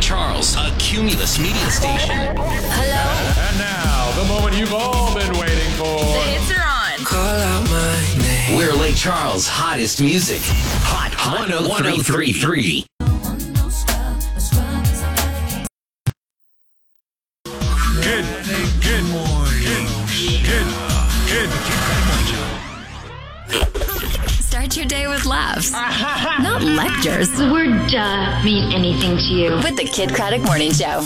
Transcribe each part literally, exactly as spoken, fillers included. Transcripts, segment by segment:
Charles, a Cumulus media station. Hello? And now, the moment you've all been waiting for. The hits are on. Call out my name. We're Lake Charles' hottest music. Hot one oh three point three. Good, good morning. Good, good, good. Start your day with laughs. Not lectures. The word duh mean anything to you? With the Kid Craddock Morning Show.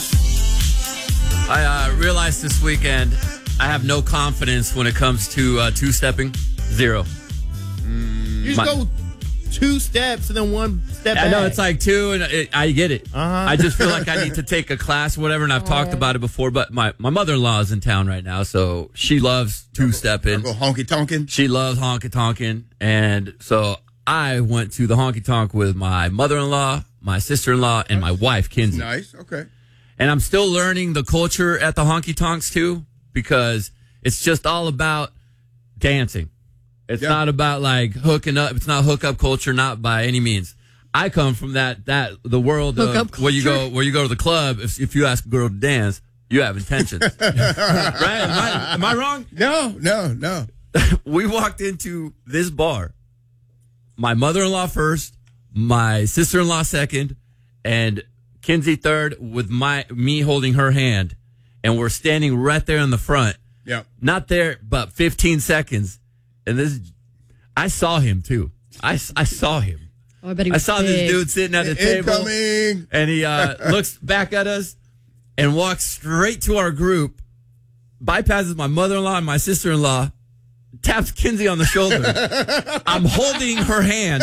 I uh, realized this weekend I have no confidence when it comes to uh, two-stepping. Zero. You just My- go two steps and then one step I back. know it's like two, and it, I get it. Uh-huh. I just feel like I need to take a class or whatever, and I've talked about it before, but my, my mother-in-law is in town right now, so she loves two-stepping. Go honky tonkin. She loves honky-tonkin', and so I went to the honky-tonk with my mother-in-law, my sister-in-law, and my wife, Kinsey. Nice. Okay. And I'm still learning the culture at the honky-tonks, too, because it's just all about dancing. It's Yeah. not about, like, hooking up. It's not hookup culture, not by any means. I come from that, that the world Hookup of where you culture? go where you go to the club. If, if you ask a girl to dance, you have intentions. Right? Am I, am I wrong? No, no, no. We walked into this bar. My mother-in-law first, my sister-in-law second, and Kinsey third with my me holding her hand. And we're standing right there in the front. Yeah. Not there, but fifteen seconds. And this, I saw him too. I, I saw him. Oh, I bet he I was saw big. this dude sitting at the table. Incoming. And he uh, looks back at us and walks straight to our group, bypasses my mother-in-law and my sister-in-law, taps Kinsey on the shoulder. I'm holding her hand.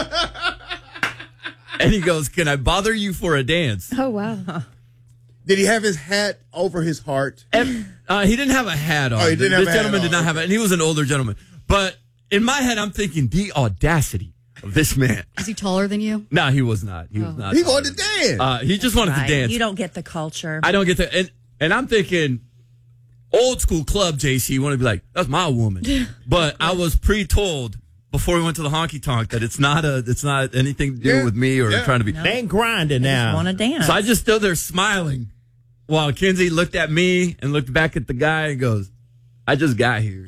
And he goes, "Can I bother you for a dance?" Oh, wow. Did he have his hat over his heart? And, uh, he didn't have a hat on. Oh, he didn't have this a hat gentleman on. did not have it. And he was an older gentleman. But in my head, I'm thinking, the audacity of this man. Is he taller than you? No, he was not. He was not. He wanted to dance. Uh, he just wanted Right. to dance. You don't get the culture. I don't get that. And, and I'm thinking, old school club J C, want to be like, that's my woman. But I was pre-told before we went to the honky tonk that it's not a, it's not anything to do Yeah. with me or Yeah. trying to be. They ain't grinding now. Want to dance. So I just stood there smiling while Kinsey looked at me and looked back at the guy and goes, "I just got here."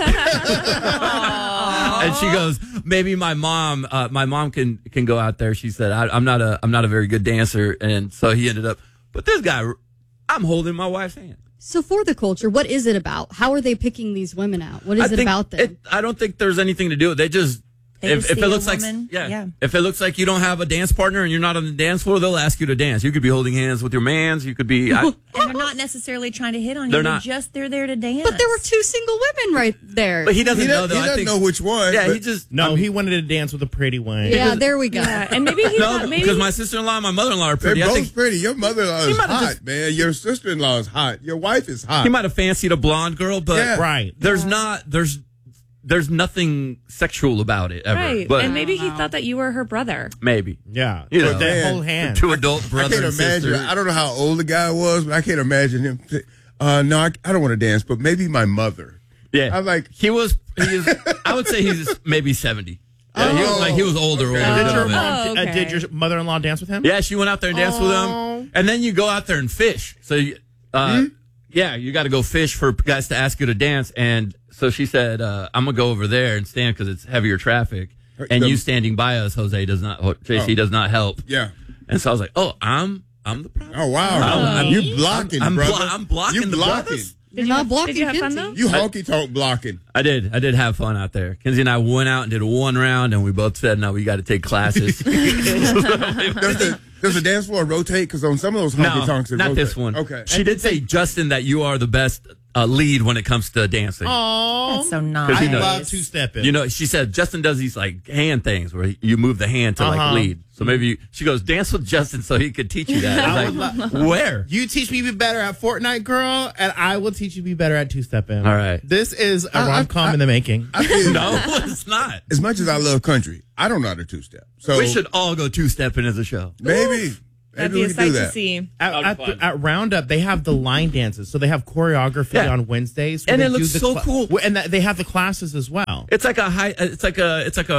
And she goes, "Maybe my mom, uh, my mom can can go out there." She said, I, "I'm not a, I'm not a very good dancer," and so he ended up. But this guy, I'm holding my wife's hand. So for the culture, what is it about? How are they picking these women out? What is I it think about them? it- I don't think there's anything to do. They just. They if just if see it a looks like woman, yeah, yeah. if it looks like you don't have a dance partner and you're not on the dance floor, they'll ask you to dance. You could be holding hands with your mans. You could be. I, and they're not necessarily trying to hit on you. They're They're, not. just they're there to dance. But there were two single women right there. but he doesn't He know doesn't, though. he I doesn't think, know which one. Yeah, but- he just No, I mean, he wanted to dance with a pretty one. yeah, there we go. Yeah, and maybe he's no not, maybe because my sister-in-law and my mother-in-law are They're pretty. I both think pretty. Your mother-in-law He is might have hot, just- man. Your sister-in-law is hot. Your wife is hot. he might have fancied a blonde girl, but Yeah. Right. there's not there's there's nothing sexual about it ever. Right. But And maybe he thought that you were her brother. maybe Yeah. You Or know. that Man. whole hand. two adult I brothers can't and imagine. sisters. I don't know how old the guy was, but I can't imagine him. say, Uh, no, I, I don't want to dance, but maybe my mother. Yeah, I'm like- he was. He is. I would say he's maybe seventy. Yeah, he was like he was older. Okay. older Did your, gentleman. Oh, uh, okay. did your mother-in-law dance with him? Yeah, she went out there and danced with him, and then you go out there and fish. So, you- uh, yeah, you got to go fish for guys to ask you to dance. And so she said, uh, "I'm gonna go over there and stand because it's heavier traffic." And the- you standing by us, Jose does not. J C Oh. does not help. Yeah. And so I was like, "Oh, I'm I'm the problem." Oh wow. I'm- you blocking, I'm, brother. blo- I'm blocking You the blocking. brothers. You're not blocking Did you have fun Kinsey. though? You honky tonk blocking. I did. I did have fun out there. Kinsey and I went out and did one round, and we both said, "No, we got to take classes." Does the, does the dance floor rotate? Because on some of those honky No, tonks, it not rotates. this one. Okay. She did say, Justin, that you are the best uh, lead when it comes to dancing. Oh, That's so he nice. I knows. love two-stepping. You know, she said Justin does these like hand things where you move the hand to like Uh-huh. lead. So maybe you, she goes dance with Justin so he could teach you that. I was like, where? You teach me to be better at Fortnite, girl, and I will teach you to be better at two-stepping. All right. This is a I- rom-com in the making. I feel, No, it's not. As much as I love country, I don't know how to two step. So We should all go two stepping as a show. maybe That'd maybe be we a can do sight to that. see. At, at, the- at Roundup, they have the line dances, so they have choreography Yeah. on Wednesdays, where And they it do looks the so cool. and that they have the classes as well. It's like a high. It's like a. It's like a.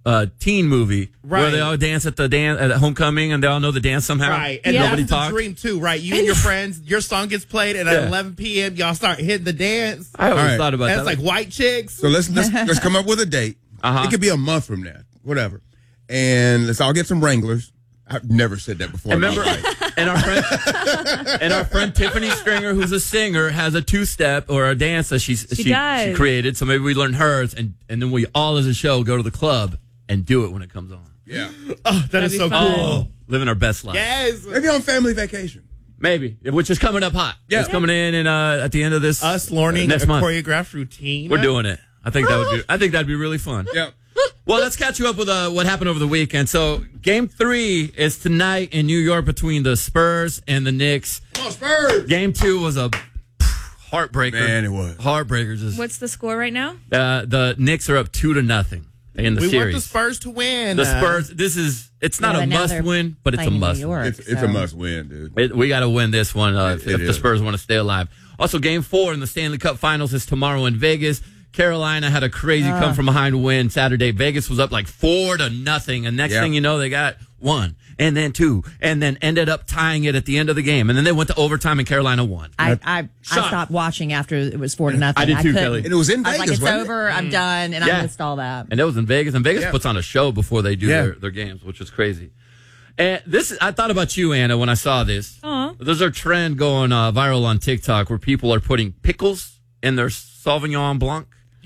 uh, teen movie where Right. they all dance at the dance at homecoming and they all know the dance somehow. Right, and Yeah. nobody that's the talks. dream too, right? You and your friends, your song gets played, and Yeah. at eleven p.m. y'all start hitting the dance. I always All right. thought about That's that. like white chicks. So let's let's, let's come up with a date. Uh-huh. It could be a month from now, whatever. And let's all get some Wranglers. I've never said that before. And in my remember, life. and our friend, and our friend Tiffany Stringer, who's a singer, has a two-step or a dance that she's, she she does. created. So maybe we learn hers, and and then we all as a show go to the club and do it when it comes on. Yeah. Oh, that is be so fun. cool. Oh, living our best life. Yes. Maybe on family vacation. Maybe, which is coming up hot. Yeah. It's coming in, and uh, at the end of this, Us learning uh, next a month, choreographed routine. we're doing it. I think that would be. I think that'd be really fun. Yeah. Well, let's catch you up with uh, what happened over the weekend. So, Game Three is tonight in New York between the Spurs and the Knicks. Come on, Spurs. Game Two was a heartbreaker. Man, it was. Heartbreaker. Just What's the score right now? uh, the Knicks are up two to nothing in the We series. want the Spurs to win. The Uh, Spurs. This is. It's not Yeah, a but now must they're win, but it's a playing in New must. York, It's, it's so. a must win, dude. It, we got to win this one uh, It- if, it if the is. Spurs want to stay alive. Also, Game Four in the Stanley Cup Finals is tomorrow in Vegas. Carolina had a crazy Uh. come from behind win Saturday. Vegas was up like four to nothing, and next Yeah. thing you know, they got one, and then two, and then ended up tying it at the end of the game, and then they went to overtime, and Carolina won. I, I, I Shocked. stopped watching after it was four to nothing. I did too, couldn't- Kelly. And it was in I was Vegas, like, it's wasn't it? over. I'm done, and Yeah. I missed all that. And that was in Vegas, and Vegas Yeah. puts on a show before they do Yeah. their, their games, which is crazy. And this, I thought about you, Anna, when I saw this. Aw. There's a trend going uh, viral on TikTok where people are putting pickles in their Sauvignon Blanc.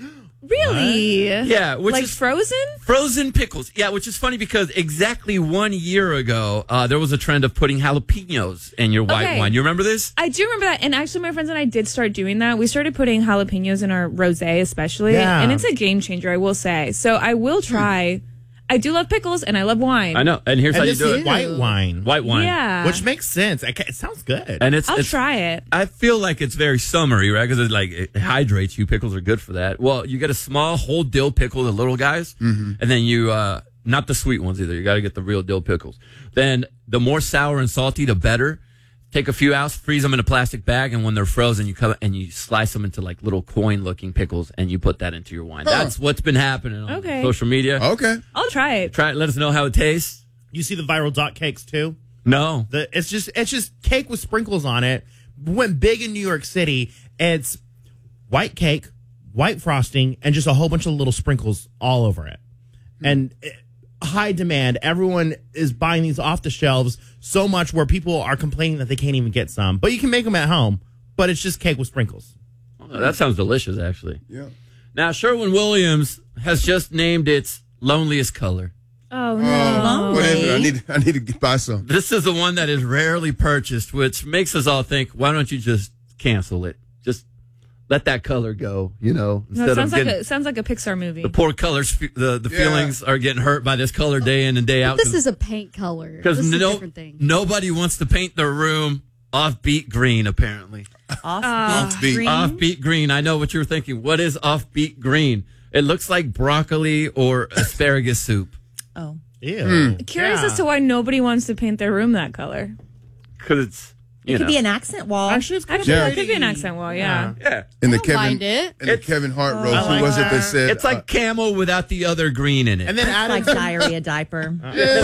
Really? Yeah, which like is frozen? frozen pickles. Yeah, which is funny because exactly one year ago, uh, there was a trend of putting jalapenos in your white Okay. wine. You remember this? I do remember that. And actually, my friends and I did start doing that. We started putting jalapenos in our rosé, especially. Yeah. And it's a game changer, I will say. So I will try. I do love pickles and I love wine. I know. And here's And how you this do is it. white wine, White wine. Yeah. which makes sense. I ca- It sounds good. And it's, I'll it's try it. I feel like it's very summery, right? Because it like it hydrates you. Pickles are good for that. Well, you get a small whole dill pickle, the little guys, and then you uh not the sweet ones either. You got to get the real dill pickles. Then the more sour and salty, the better. Take a few out, freeze them in a plastic bag, and when they're frozen, you come and you slice them into like little coin-looking pickles, and you put that into your wine. That's what's been happening on Okay. social media. Okay. I'll try it. Try it. Let us know how it tastes. You see the viral dot cakes too? No. The it's just it's just cake with sprinkles on it. Went big in New York City. It's white cake, white frosting, and just a whole bunch of little sprinkles all over it. And it, high demand. Everyone is buying these off the shelves so much where people are complaining that they can't even get some. But you can make them at home. But it's just cake with sprinkles. Oh, that sounds delicious, actually. Yeah. Now, Sherwin-Williams has just named its loneliest color. Oh, no. What is it? I need I need to buy some. This is the one that is rarely purchased, which makes us all think, why don't you just cancel it? Just let that color go, you know, No, instead it of sounds like getting a sounds like a Pixar movie. the poor colors, the, the Yeah. feelings are getting hurt by this color day in and day out. This is a paint color. This Because is a no, different thing. nobody wants to paint their room offbeat green, apparently. Off Offbeat. green. Offbeat green. I know what you're thinking. What is offbeat green? It looks like broccoli or asparagus soup. Oh. Ew. Curious Yeah. as to why nobody wants to paint their room that color. Because it's, you It could know. be an accent wall. Actually, it's kind Actually, of Yeah. it could be an accent wall, yeah. yeah. In the I don't Kevin mind it. in the It's- Kevin Hart roast, I who like was it that that. said It's like uh, camel without the other green in it. And then It's add like diarrhea diaper.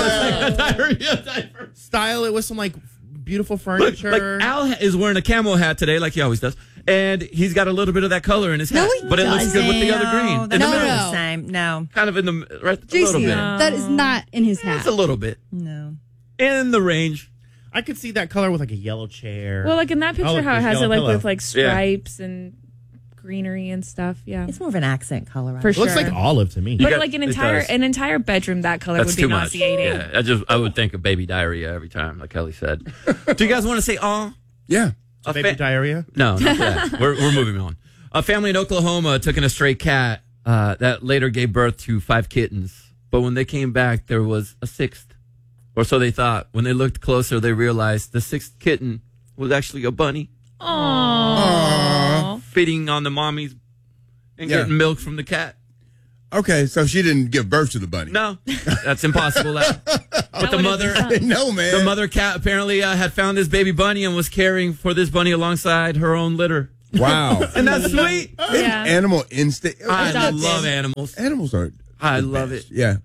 style it with some like beautiful Look, furniture. like Al is wearing a camel hat today, like he always does, and he's got a little bit of that color in his hat, he but it looks good with the other green. No, In the that's No, middle. not no. the same. No, Kind of in the right, a J little C, bit. that is not in his hat. It's a little bit no. in the range. I could see that color with like a yellow chair. Well, like in that Oh, picture, look, how it there's has it yellow like pillow. with like stripes and greenery and stuff. Yeah, It's more of an accent color. I for think. sure. looks like olive to me. but got- like an it entire does. an entire bedroom, that color That's would be too much. nauseating. Yeah, I just I would think of baby diarrhea every time, like Kelly said. Do you guys want to say "oh"? yeah. A Baby fa- diarrhea. No, not that. we're we're moving on. A family in Oklahoma took in a stray cat uh, that later gave birth to five kittens. But when they came back, there was a sixth, or so they thought. When they looked closer, they realized the sixth kitten was actually a bunny Aww. feeding on the mommies and Yeah. getting milk from the cat. Okay, so she didn't give birth to the bunny. No, that's impossible. That- but the would've mother, been fun. no, man. the mother cat apparently uh, had found this baby bunny and was caring for this bunny alongside her own litter. Wow. And that's sweet. Yeah. Animal instinct. I Adopted. love animals. Animals are. I the love best. it. Yeah.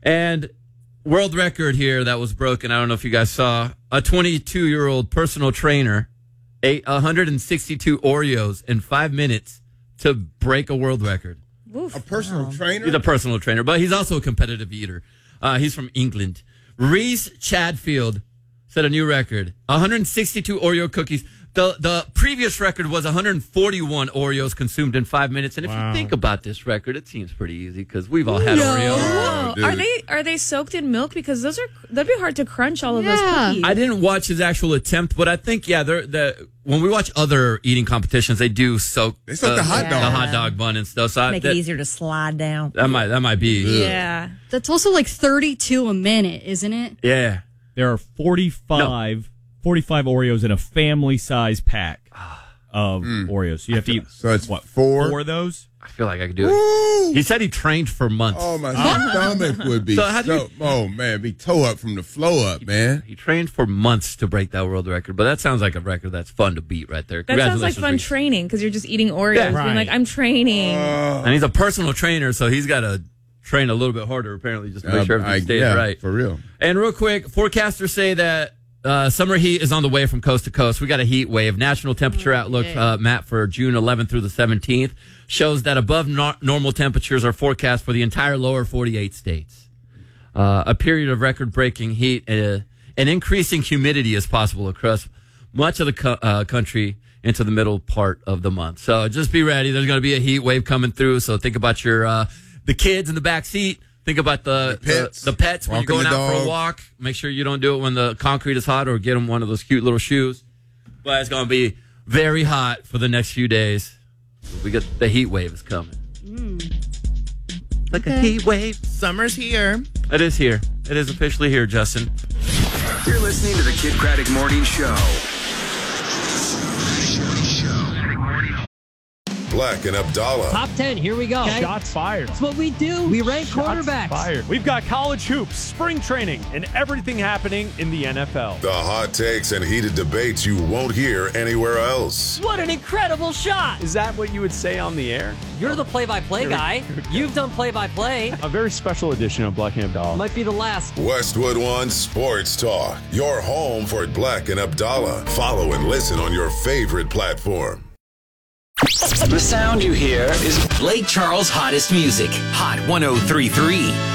And world record here that was broken. I don't know if you guys saw. A twenty-two-year-old personal trainer ate one hundred sixty-two Oreos in five minutes to break a world record. A personal trainer? He's a personal trainer, but he's also a competitive eater. Uh, he's from England. Reese Chadfield set a new record. one hundred sixty-two Oreo cookies. The the previous record was one hundred forty-one Oreos consumed in five minutes. And if Wow. you think about this record, it seems pretty easy because we've all had Oreos. Oh, dude. Are they are they soaked in milk? Because those are that'd be hard to crunch all of Yeah. those cookies. I didn't watch his actual attempt, but I think, yeah, they're, the when we watch other eating competitions, they do soak, They soak the hot the dog. hot dog bun and stuff. So I, Make that, it easier to slide down. that might that might be. yeah. That's also like thirty-two a minute, isn't it? Yeah. There are forty-five, forty-five Oreos in a family size pack of Oreos. So you have to eat So it's what, four? four of those? I feel like I could do it. Woo! He said he trained for months. Oh, my stomach would be So so, how do you- oh, man, be toe up from the flow up, man. He trained for months to break that world record, but that sounds like a record that's fun to beat right there. That sounds like Congratulations, fun Reese. training because you're just eating Oreos. Yeah, being right. like, I'm training. Uh, And he's a personal trainer, so he's got to train a little bit harder, apparently, just to make Uh, sure everything I- stays yeah, right. for real. And real quick, forecasters say that uh, summer heat is on the way from coast to coast. We got a heat wave. National temperature outlook uh, map for June eleventh through the seventeenth shows that above no- normal temperatures are forecast for the entire lower forty-eight states. Uh, a period of record-breaking heat uh, and increasing humidity is possible across much of the co- uh, country into the middle part of the month. So just be ready. There's going to be a heat wave coming through. So think about your uh, the kids in the back seat. Think about the The pets. the, the pets when you're Walking going the out for a dog. walk. Make sure you don't do it when the concrete is hot, or get them one of those cute little shoes. But it's going to be very hot for the next few days. We got the heat wave is coming. Like a heat wave. Summer's here. It is here. It is officially here, Justin. You're listening to the Kid Craddock Morning Show. Black and Abdallah. Top ten, here we go. Shots fired. That's what we do. We rank Shots quarterbacks. fired. We've got college hoops, spring training, and everything happening in the N F L. The hot takes and heated debates you won't hear anywhere else. What an incredible shot. Is that what you would say on the air? You're the play-by-play guy. You've done play-by-play. A very special edition of Black and Abdallah. Might be the last. Westwood One Sports Talk. Your home for Black and Abdallah. Follow and listen on your favorite platform. The sound you hear is Lake Charles' hottest music. Hot one oh three point three.